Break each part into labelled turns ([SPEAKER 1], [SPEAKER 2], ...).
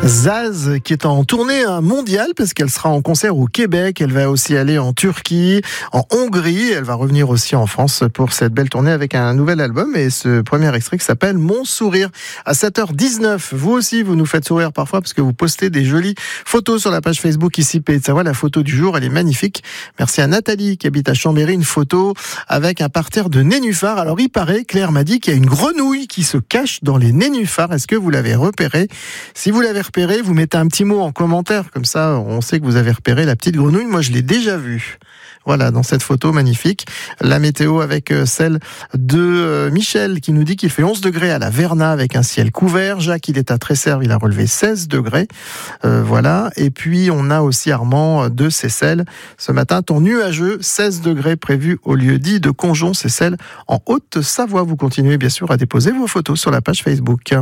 [SPEAKER 1] Zaz qui est en tournée mondiale parce qu'elle sera en concert au Québec, elle va aussi aller en Turquie, en Hongrie, elle va revenir aussi en France pour cette belle tournée avec un nouvel album et ce premier extrait qui s'appelle Mon Sourire. À 7h19, vous aussi vous nous faites sourire parfois parce que vous postez des jolies photos sur la page Facebook ici Pays de Savoie. La photo du jour, elle est magnifique. Merci à Nathalie qui habite à Chambéry, une photo avec un parterre de nénuphars. Alors il paraît, Claire m'a dit qu'il y a une grenouille qui se cache dans les nénuphars. Est-ce que vous l'avez repérée? Si vous l'avez repérée, vous mettez un petit mot en commentaire, comme ça on sait que vous avez repéré la petite grenouille. Moi je l'ai déjà vue. Voilà, dans cette photo magnifique. La météo avec celle de Michel qui nous dit qu'il fait 11 degrés à la Verna avec un ciel couvert. Jacques, il est à Tresserve, il a relevé 16 degrés. Voilà. Et puis on a aussi Armand de Seyssel. Ce matin, temps nuageux, 16 degrés prévus au lieu-dit de Conjon, Seyssel, en Haute-Savoie. Vous continuez bien sûr à déposer vos photos sur la page Facebook.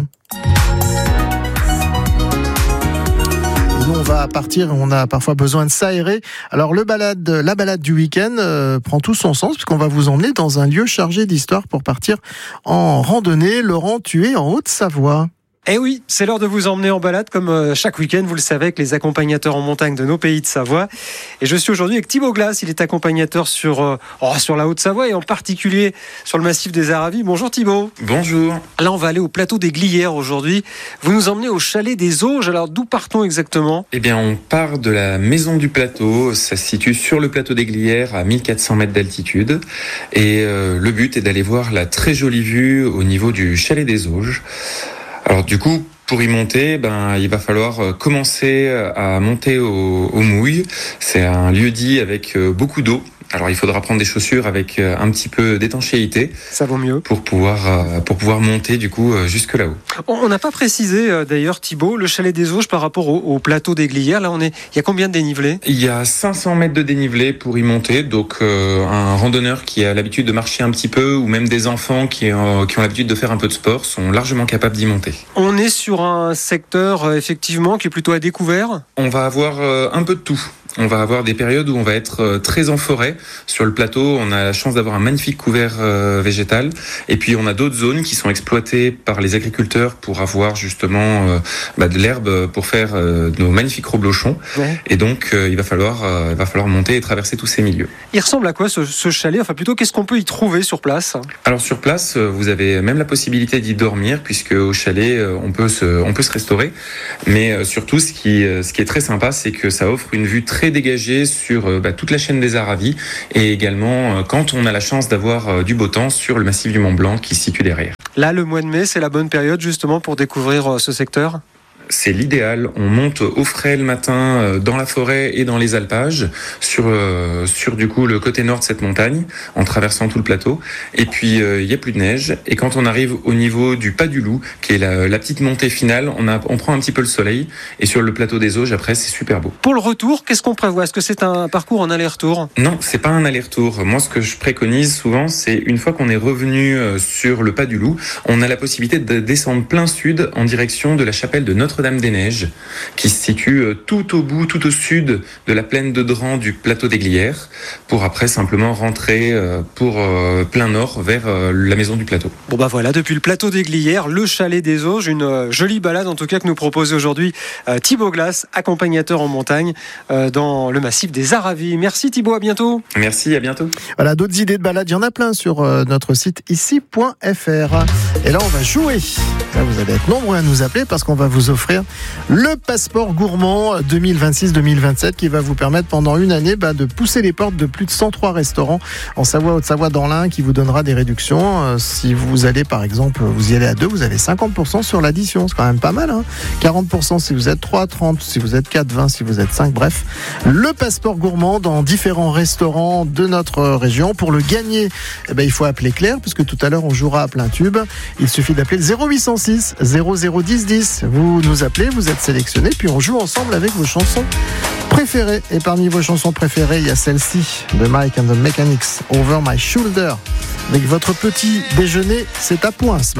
[SPEAKER 1] Nous, on va partir, on a parfois besoin de s'aérer. Alors la balade du week-end prend tout son sens puisqu'on va vous emmener dans un lieu chargé d'histoire pour partir en randonnée. Laurent, tu es en Haute-Savoie.
[SPEAKER 2] Eh oui, c'est l'heure de vous emmener en balade comme chaque week-end, vous le savez, avec les accompagnateurs en montagne de nos pays de Savoie. Et je suis aujourd'hui avec Thibaut Glass, il est accompagnateur sur la Haute-Savoie et en particulier sur le massif des Aravis. Bonjour Thibaut.
[SPEAKER 3] Bonjour.
[SPEAKER 2] Là, on va aller au plateau des Glières aujourd'hui. Vous nous emmenez au chalet des Auges. Alors, d'où partons exactement ?
[SPEAKER 3] Eh bien, on part de la maison du plateau. Ça se situe sur le plateau des Glières à 1400 mètres d'altitude. Et le but est d'aller voir la très jolie vue au niveau du chalet des Auges. Alors du coup, pour y monter, il va falloir commencer à monter au Mouille. C'est un lieu-dit avec beaucoup d'eau. Alors il faudra prendre des chaussures avec un petit peu d'étanchéité.
[SPEAKER 2] Ça vaut mieux.
[SPEAKER 3] Pour pouvoir monter du coup jusque là-haut.
[SPEAKER 2] On n'a pas précisé d'ailleurs Thibaut, le chalet des Auges par rapport au plateau des Glières. Là il y a combien de dénivelé ?
[SPEAKER 3] Il y a 500 mètres de dénivelé pour y monter. Donc un randonneur qui a l'habitude de marcher un petit peu ou même des enfants qui ont l'habitude de faire un peu de sport sont largement capables d'y monter.
[SPEAKER 2] On est sur un secteur effectivement qui est plutôt à découvert.
[SPEAKER 3] On va avoir un peu de tout. On va avoir des périodes où on va être très en forêt. Sur le plateau, on a la chance d'avoir un magnifique couvert végétal. Et puis, on a d'autres zones qui sont exploitées par les agriculteurs pour avoir justement de l'herbe pour faire nos magnifiques reblochons. Ouais. Et donc, il va falloir monter et traverser tous ces milieux.
[SPEAKER 2] Il ressemble à quoi ce chalet ? Enfin, plutôt, qu'est-ce qu'on peut y trouver sur place ?
[SPEAKER 3] Alors, sur place, vous avez même la possibilité d'y dormir, puisque au chalet, on peut se restaurer. Mais surtout, ce qui est très sympa, c'est que ça offre une vue très dégagée sur toute la chaîne des Aravis et également quand on a la chance d'avoir du beau temps sur le massif du Mont Blanc qui se situe derrière.
[SPEAKER 2] Là, le mois de mai, c'est la bonne période justement pour découvrir ce secteur ?
[SPEAKER 3] C'est l'idéal. On monte au frais le matin dans la forêt et dans les alpages sur du coup le côté nord de cette montagne en traversant tout le plateau. Et puis il y a plus de neige. Et quand on arrive au niveau du Pas du Loup, qui est la petite montée finale, on prend un petit peu le soleil. Et sur le plateau des Auges, après, c'est super beau.
[SPEAKER 2] Pour le retour, qu'est-ce qu'on prévoit ? Est-ce que c'est un parcours en aller-retour ?
[SPEAKER 3] Non, c'est pas un aller-retour. Moi, ce que je préconise souvent, c'est une fois qu'on est revenu sur le Pas du Loup, on a la possibilité de descendre plein sud en direction de la chapelle de Notre-Dame-des-Neiges, qui se situe tout au bout, tout au sud de la plaine de Dran du plateau des Glières, pour après simplement rentrer pour plein nord vers la maison du plateau.
[SPEAKER 2] Bon voilà, depuis le plateau des Glières, le chalet des Auges, une jolie balade en tout cas que nous propose aujourd'hui Thibaut Glass, accompagnateur en montagne dans le massif des Aravis. Merci Thibaut, à bientôt.
[SPEAKER 3] Merci, à bientôt.
[SPEAKER 1] Voilà, d'autres idées de balade, il y en a plein sur notre site ici.fr. Et là on va jouer. Là, vous allez être nombreux à nous appeler parce qu'on va vous offrir le passeport gourmand 2026-2027 qui va vous permettre pendant une année de pousser les portes de plus de 103 restaurants en Savoie, Haute-Savoie, dans l'Ain, qui vous donnera des réductions. Si vous allez par exemple, vous y allez à 2, vous avez 50% sur l'addition, c'est quand même pas mal, hein. 40% si vous êtes 3, 30 si vous êtes 4, 20 si vous êtes 5, bref. Le passeport gourmand dans différents restaurants de notre région. Pour le gagner, il faut appeler Claire, puisque tout à l'heure on jouera à plein tube. Il suffit d'appeler le 0806 0010 10. Vous nous appelez, vous êtes sélectionné, puis on joue ensemble avec vos chansons préférées. Et parmi vos chansons préférées, il y a celle-ci de Mike and the Mechanics, Over My Shoulder. Avec votre petit déjeuner, c'est à point ce matin.